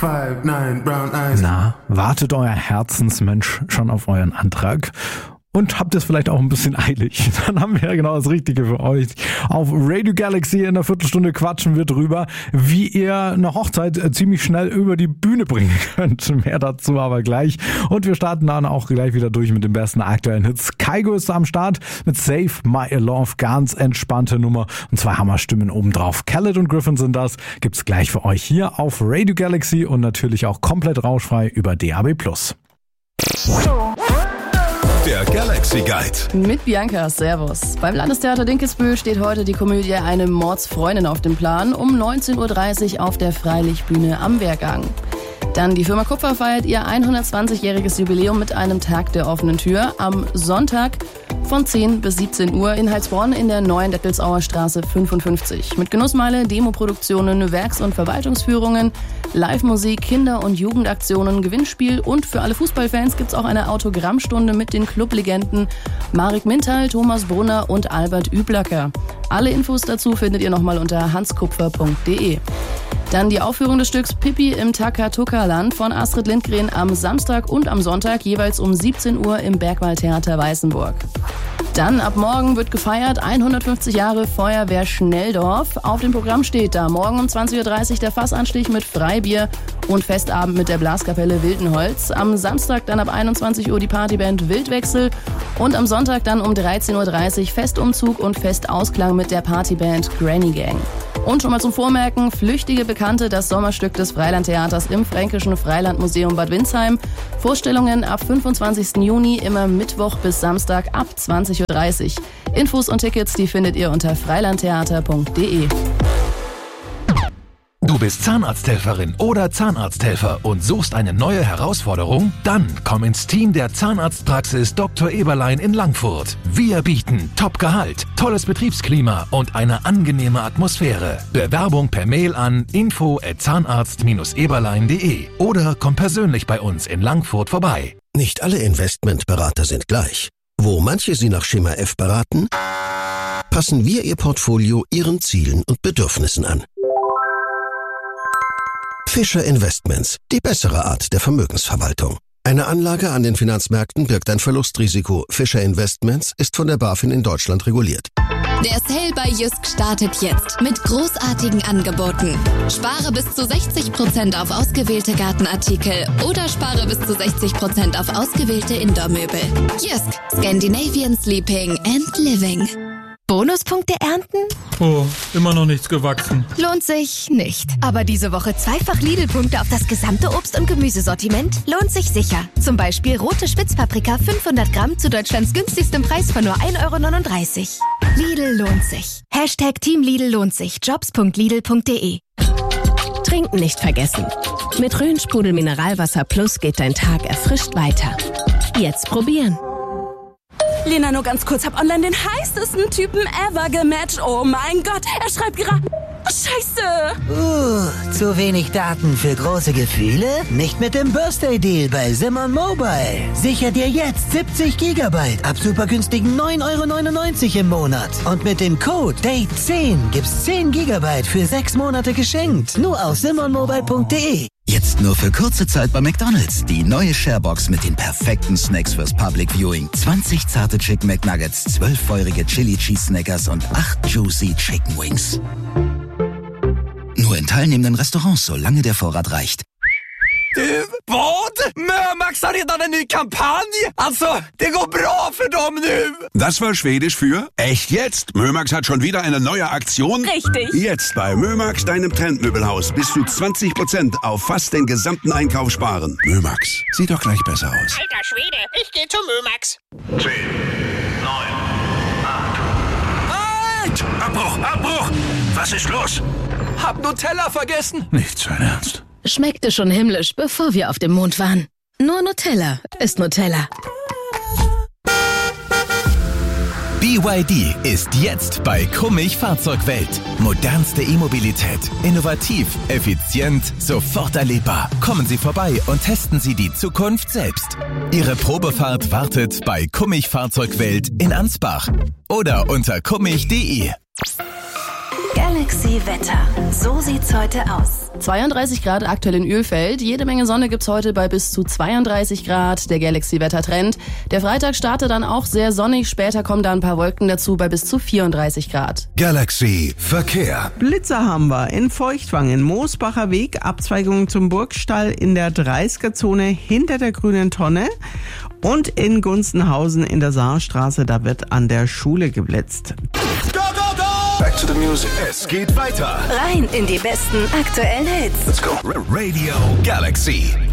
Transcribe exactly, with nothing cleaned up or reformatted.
Five, nine, brown eyes. Na, wartet euer Herzensmensch schon auf euren Antrag? Und habt ihr es vielleicht auch ein bisschen eilig? Dann haben wir ja genau das Richtige für euch. Auf Radio Galaxy in einer Viertelstunde quatschen wir drüber, wie ihr eine Hochzeit ziemlich schnell über die Bühne bringen könnt. Mehr dazu aber gleich. Und wir starten dann auch gleich wieder durch mit den besten aktuellen Hits. Kygo ist am Start mit Save My Love. Ganz entspannte Nummer. Und zwei Hammerstimmen obendrauf. Khaled und Griffin sind das. Gibt's gleich für euch hier auf Radio Galaxy und natürlich auch komplett rauschfrei über D A B plus. Der Galaxy Guide. Mit Bianca, servus. Beim Landestheater Dinkelsbühl steht heute die Komödie Eine Mordsfreundin auf dem Plan um neunzehn Uhr dreißig auf der Freilichtbühne am Wehrgang. Dann die Firma Kupfer feiert ihr hundertzwanzigjähriges Jubiläum mit einem Tag der offenen Tür am Sonntag von zehn bis siebzehn Uhr in Heilsbronn in der neuen Dettelsauer Straße fünfundfünfzig. Mit Genussmeile, Demoproduktionen, Werks- und Verwaltungsführungen, Live-Musik, Kinder- und Jugendaktionen, Gewinnspiel und für alle Fußballfans gibt's auch eine Autogrammstunde mit den Clublegenden Marek Mintal, Thomas Brunner und Albert Üblacker. Alle Infos dazu findet ihr nochmal unter hanskupfer punkt de. Dann die Aufführung des Stücks Pippi im Takatuka-Land von Astrid Lindgren am Samstag und am Sonntag jeweils um siebzehn Uhr im Bergwaldtheater Weißenburg. Dann ab morgen wird gefeiert hundertfünfzig Jahre Feuerwehr Schnelldorf. Auf dem Programm steht da morgen um zwanzig Uhr dreißig der Fassanstich mit Freibier und Festabend mit der Blaskapelle Wildenholz. Am Samstag dann ab einundzwanzig Uhr die Partyband Wildwechsel und am Sonntag dann um dreizehn Uhr dreißig Festumzug und Festausklang mit der Partyband Granny Gang. Und schon mal zum Vormerken, Flüchtige Bekannte, das Sommerstück des Freilandtheaters im Fränkischen Freilandmuseum Bad Windsheim. Vorstellungen ab fünfundzwanzigsten Juni, immer Mittwoch bis Samstag ab zwanzig Uhr dreißig. Infos und Tickets, die findet ihr unter freilandtheater punkt de. Du bist Zahnarzthelferin oder Zahnarzthelfer und suchst eine neue Herausforderung? Dann komm ins Team der Zahnarztpraxis Doktor Eberlein in Langfurt. Wir bieten Top-Gehalt, tolles Betriebsklima und eine angenehme Atmosphäre. Bewerbung per Mail an info at zahnarzt Bindestrich eberlein punkt de oder komm persönlich bei uns in Langfurt vorbei. Nicht alle Investmentberater sind gleich. Wo manche Sie nach Schema F beraten, passen wir Ihr Portfolio Ihren Zielen und Bedürfnissen an. Fischer Investments, die bessere Art der Vermögensverwaltung. Eine Anlage an den Finanzmärkten birgt ein Verlustrisiko. Fischer Investments ist von der BaFin in Deutschland reguliert. Der Sale bei Jysk startet jetzt mit großartigen Angeboten. Spare bis zu sechzig Prozent auf ausgewählte Gartenartikel oder spare bis zu sechzig Prozent auf ausgewählte Indoor-Möbel. Jysk, Scandinavian Sleeping and Living. Bonuspunkte ernten? Oh, immer noch nichts gewachsen. Lohnt sich nicht. Aber diese Woche zweifach Lidl-Punkte auf das gesamte Obst- und Gemüsesortiment lohnt sich sicher. Zum Beispiel rote Spitzpaprika fünfhundert Gramm zu Deutschlands günstigstem Preis von nur ein Euro neununddreißig. Lidl lohnt sich. Hashtag Team Lidl lohnt sich. jobs punkt lidl punkt de. Trinken nicht vergessen. Mit Rhön-Sprudel Mineralwasser Plus geht dein Tag erfrischt weiter. Jetzt probieren. Lena, nur ganz kurz, hab online den heißesten Typen ever gematcht. Oh mein Gott, er schreibt gerade... Scheiße! Uh, zu wenig Daten für große Gefühle? Nicht mit dem Birthday-Deal bei Simon Mobile. Sicher dir jetzt siebzig Gigabyte ab super günstigen neun Euro neunundneunzig im Monat. Und mit dem Code Date zehn gibt's zehn Gigabyte für sechs Monate geschenkt. Nur auf simon mobile punkt de. Jetzt nur für kurze Zeit bei McDonald's. Die neue Sharebox mit den perfekten Snacks fürs Public Viewing. zwanzig zarte Chicken McNuggets, zwölf feurige Chili Cheese Snackers und acht Juicy Chicken Wings. Nur in teilnehmenden Restaurants, solange der Vorrat reicht. Du, vad? Mömax har redan en ny kampanj! Alltså, det går bra för dem nu! Das war Schwedisch für echt jetzt. Mömax hat schon wieder eine neue Aktion. Richtig. Jetzt bei Mömax, deinem Trendmöbelhaus, bis zu zwanzig Prozent auf fast den gesamten Einkauf sparen. Mömax, sieht doch gleich besser aus. Alter Schwede, ich geh zu Mömax. zehn, neun, acht... Halt! Abbruch, Abbruch! Was ist los? Hab Nutella vergessen. Nicht sein Ernst. Schmeckte schon himmlisch, bevor wir auf dem Mond waren. Nur Nutella ist Nutella. B Y D ist jetzt bei Kummich Fahrzeugwelt. Modernste E-Mobilität. Innovativ, effizient, sofort erlebbar. Kommen Sie vorbei und testen Sie die Zukunft selbst. Ihre Probefahrt wartet bei Kummich Fahrzeugwelt in Ansbach oder unter kummich punkt de. Galaxy Wetter. So sieht's heute aus. zweiunddreißig Grad aktuell in Ölfeld. Jede Menge Sonne gibt's heute bei bis zu zweiunddreißig Grad. Der Galaxy-Wettertrend. Der Freitag startet dann auch sehr sonnig. Später kommen da ein paar Wolken dazu bei bis zu vierunddreißig Grad. Galaxy Verkehr. Blitzer haben wir in Feuchtwangen, Moosbacher Weg, Abzweigung zum Burgstall in der dreißiger-Zone hinter der grünen Tonne. Und in Gunzenhausen in der Saarstraße, da wird an der Schule geblitzt. Go, go, go! Back to the music. Es geht weiter. Rein in die besten aktuellen Hits. Let's go. Radio Galaxy.